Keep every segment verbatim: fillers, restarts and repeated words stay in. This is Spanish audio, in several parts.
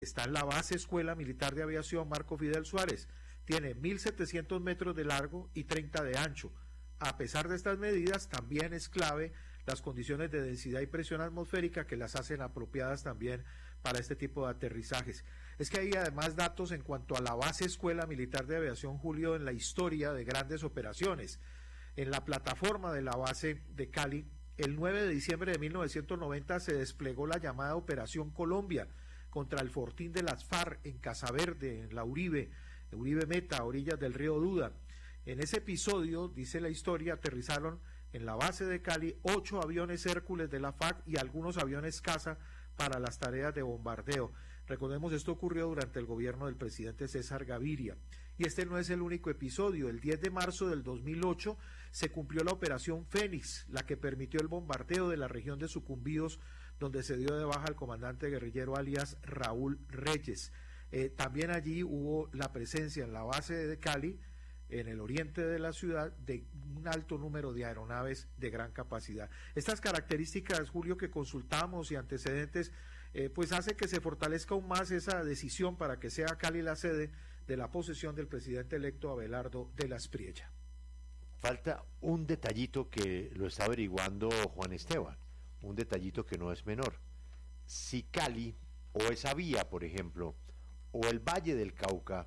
Está en la base Escuela Militar de Aviación Marco Fidel Suárez. Tiene mil setecientos metros de largo y treinta de ancho. A pesar de estas medidas, también es clave las condiciones de densidad y presión atmosférica que las hacen apropiadas también para este tipo de aterrizajes. Es que hay además datos en cuanto a la base Escuela Militar de Aviación, Julio, en la historia de grandes operaciones. En la plataforma de la base de Cali, el nueve de diciembre de mil novecientos noventa se desplegó la llamada Operación Colombia contra el Fortín de las FARC en Casaverde, en la Uribe, Uribe Meta, a orillas del río Duda. En ese episodio, dice la historia, aterrizaron en la base de Cali ocho aviones Hércules de la FARC y algunos aviones caza para las tareas de bombardeo. Recordemos, esto ocurrió durante el gobierno del presidente César Gaviria. Y este no es el único episodio. El diez de marzo del dos mil ocho se cumplió la Operación Fénix, la que permitió el bombardeo de la región de Sucumbíos, donde se dio de baja al comandante guerrillero alias Raúl Reyes. Eh, también allí hubo la presencia en la base de Cali, en el oriente de la ciudad, de un alto número de aeronaves de gran capacidad. Estas características, Julio, que consultamos y antecedentes, eh, pues hace que se fortalezca aún más esa decisión para que sea Cali la sede de la posesión del presidente electo Abelardo de la Espriella. Falta un detallito que lo está averiguando Juan Esteban, un detallito que no es menor. Si Cali, o esa vía, por ejemplo, o el Valle del Cauca,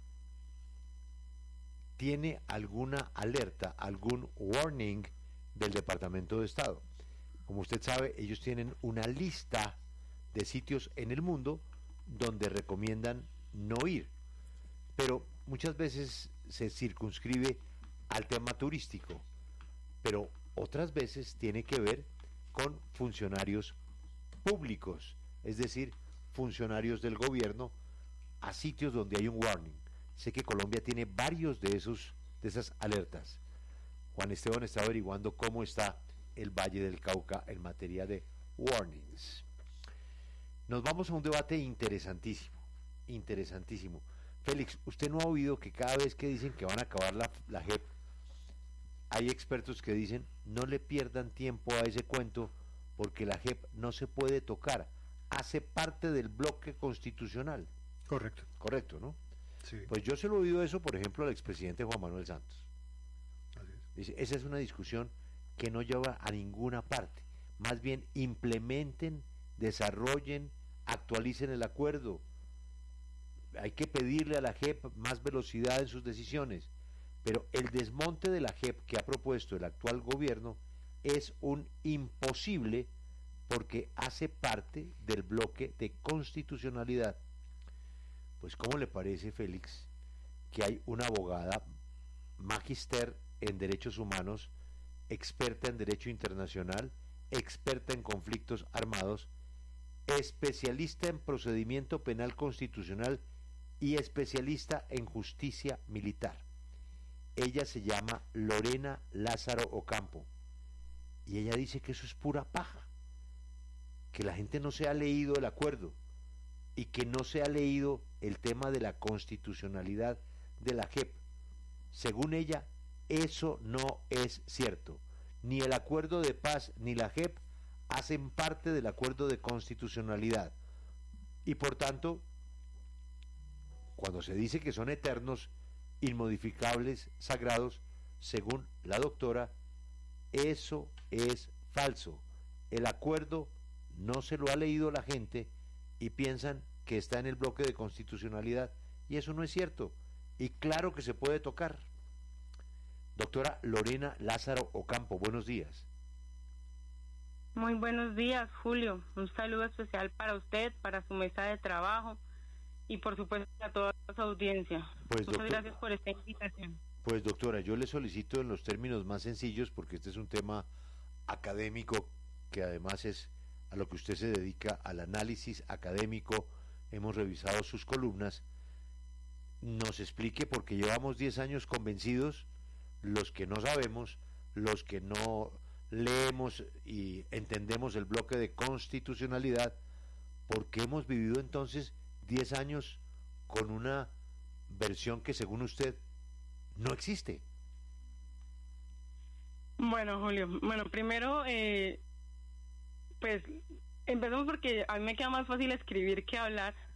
tiene alguna alerta, algún warning del Departamento de Estado. Como usted sabe, ellos tienen una lista de sitios en el mundo donde recomiendan no ir, pero muchas veces se circunscribe al tema turístico, pero otras veces tiene que ver con funcionarios públicos, es decir, funcionarios del gobierno a sitios donde hay un warning. Sé que Colombia tiene varios de esos de esas alertas. Juan Esteban está averiguando cómo está el Valle del Cauca en materia de warnings. Nos vamos a un debate interesantísimo, interesantísimo. Félix, ¿usted no ha oído que cada vez que dicen que van a acabar la, la J E P, hay expertos que dicen no le pierdan tiempo a ese cuento porque la J E P no se puede tocar, hace parte del bloque constitucional? Correcto. Correcto, ¿no? Sí. Pues yo se lo he oído eso, por ejemplo, al expresidente Juan Manuel Santos. Así es. Dice, esa es una discusión que no lleva a ninguna parte. Más bien implementen, desarrollen, actualicen el acuerdo. Hay que pedirle a la J E P más velocidad en sus decisiones. Pero el desmonte de la J E P que ha propuesto el actual gobierno es un imposible porque hace parte del bloque de constitucionalidad. Pues ¿cómo le parece, Félix, que hay una abogada magíster en derechos humanos, experta en derecho internacional, experta en conflictos armados, especialista en procedimiento penal constitucional y especialista en justicia militar? Ella se llama Lorena Lázaro Ocampo y ella dice que eso es pura paja, que la gente no se ha leído el acuerdo y que no se ha leído el tema de la constitucionalidad de la J E P. Según ella, eso no es cierto. Ni el acuerdo de paz ni la J E P hacen parte del acuerdo de constitucionalidad. Y por tanto, cuando se dice que son eternos, inmodificables, sagrados, según la doctora, eso es falso. El acuerdo no se lo ha leído la gente y piensan que está en el bloque de constitucionalidad, y eso no es cierto, y claro que se puede tocar. Doctora Lorena Lázaro Ocampo, buenos días. Muy buenos días, Julio. Un saludo especial para usted, para su mesa de trabajo y por supuesto a toda su audiencia. Pues, Muchas doctor, gracias por esta invitación. Pues doctora, yo le solicito en los términos más sencillos, porque este es un tema académico que además es a lo que usted se dedica, al análisis académico. Hemos revisado sus columnas. Nos explique, porque llevamos diez años convencidos, los que no sabemos, los que no leemos y entendemos el bloque de constitucionalidad, porque hemos vivido entonces diez años con una versión que según usted no existe. Bueno, Julio, bueno, primero, eh, pues empecemos porque a mí me queda más fácil escribir que hablar.